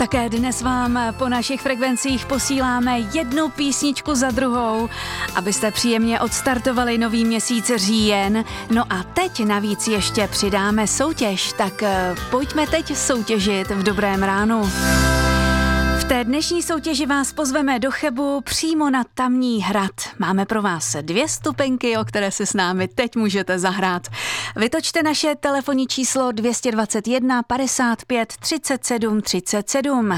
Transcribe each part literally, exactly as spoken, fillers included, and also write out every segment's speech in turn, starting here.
také dnes vám po našich frekvencích posíláme jednu písničku za druhou, abyste příjemně odstartovali nový měsíc říjen. No a teď navíc ještě přidáme soutěž, tak pojďme teď soutěžit v Dobrém ránu. V té dnešní soutěži vás pozveme do Chebu přímo na Tamní hrad. Máme pro vás dvě stupenky, o které si s námi teď můžete zahrát. Vytočte naše telefonní číslo dvě dvacet jedna padesát pět třicet sedm třicet sedm.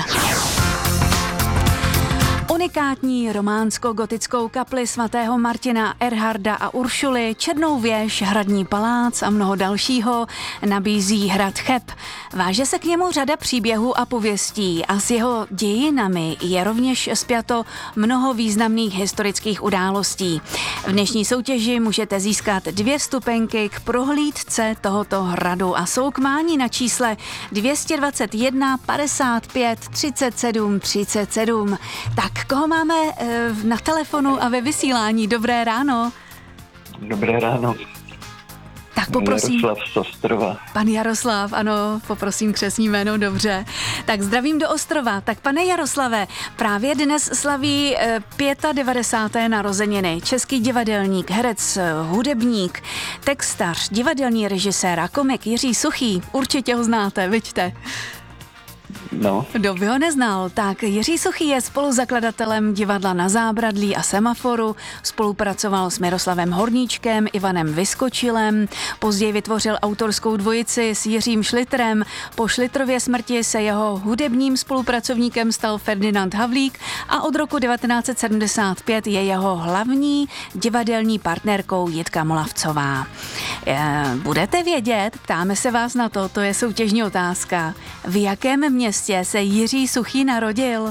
Unikátní románsko-gotickou kapli svatého Martina, Erharda a Uršuly, Černou věž, Hradní palác a mnoho dalšího nabízí hrad Cheb. Váže se k němu řada příběhů a pověstí a s jeho dějinami je rovněž spjato mnoho významných historických událostí. V dnešní soutěži můžete získat dvě stupenky k prohlídce tohoto hradu a jsou k mání na čísle dvě dvacet jedna padesát pět třicet sedm třicet sedm. Tak koho máme e, na telefonu a ve vysílání? Dobré ráno. Dobré ráno. Tak poprosím. Jaroslav z Ostrova. Pan Jaroslav, ano, poprosím křestní jméno, dobře. Tak zdravím do Ostrova. Tak pane Jaroslave, právě dnes slaví e, devadesáté páté narozeniny. Český divadelník, herec, hudebník, textař, divadelní režisér a komik Jiří Suchý. Určitě ho znáte, viďte. No. Kdo by ho neznal, tak Jiří Suchý je spoluzakladatelem divadla Na zábradlí a Semaforu, spolupracoval s Miroslavem Horníčkem, Ivanem Vyskočilem, později vytvořil autorskou dvojici s Jiřím Šlitrem, po Šlitrově smrti se jeho hudebním spolupracovníkem stal Ferdinand Havlík a od roku devatenáct set sedmdesát pět je jeho hlavní divadelní partnerkou Jitka Molavcová. Budete vědět, ptáme se vás na to, to je soutěžní otázka, v jakém městě se Jiří Suchý narodil?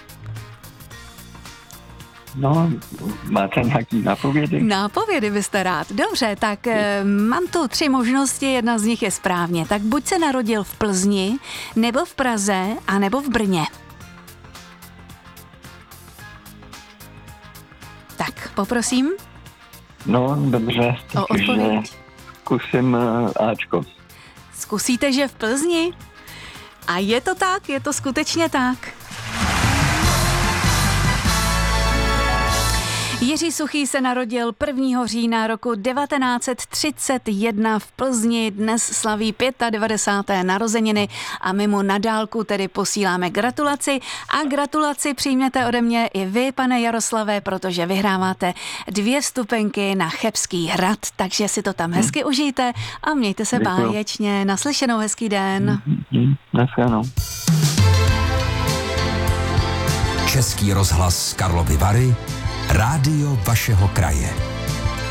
No, máte nějaký nápovědy? Nápovědy byste rád. Dobře, tak e, mám tu tři možnosti, jedna z nich je správně. Tak buď se narodil v Plzni, nebo v Praze, a nebo v Brně. Tak, poprosím. No, dobře. O odpověď. Zkusím Ačko. Zkusíte, že v Plzni? A je to tak, je to skutečně tak. Jiří Suchý se narodil prvního října roku devatenáct set třicet jedna v Plzni, dnes slaví devadesát páté narozeniny a my mu na dálku tedy posíláme gratulaci a gratulaci přijměte ode mě i vy, pane Jaroslave, protože vyhráváte dvě vstupenky na Chebský hrad, takže si to tam hezky hmm. užijte a mějte se Děkuju. báječně. Naslyšenou, hezký den. Hmm. Naslyšenou. Český rozhlas Karlovy Vary, rádio vašeho kraje.